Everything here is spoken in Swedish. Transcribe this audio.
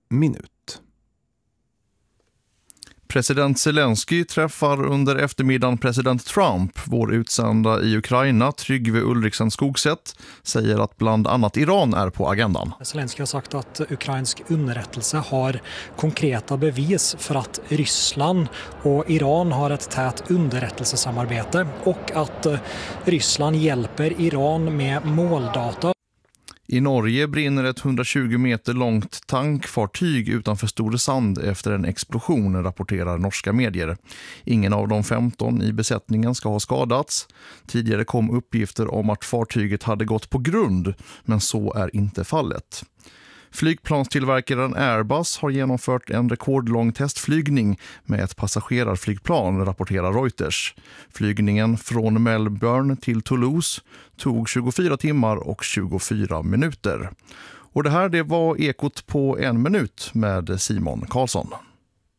minut. President Zelensky träffar under eftermiddagen president Trump. Vår utsända i Ukraina, Tryggve Ulriksen Skogsätt, säger att bland annat Iran är på agendan. Zelensky har sagt att ukrainsk underrättelse har konkreta bevis för att Ryssland och Iran har ett tät underrättelsesamarbete och att Ryssland hjälper Iran med måldata. I Norge brinner ett 120 meter långt tankfartyg utanför Storesand efter en explosion, rapporterar norska medier. Ingen av de 15 i besättningen ska ha skadats. Tidigare kom uppgifter om att fartyget hade gått på grund, men så är inte fallet. Flygplanstillverkaren Airbus har genomfört en rekordlång testflygning med ett passagerarflygplan, rapporterar Reuters. Flygningen från Melbourne till Toulouse tog 24 timmar och 24 minuter. Och det här, det var Ekot på en minut med Simon Karlsson.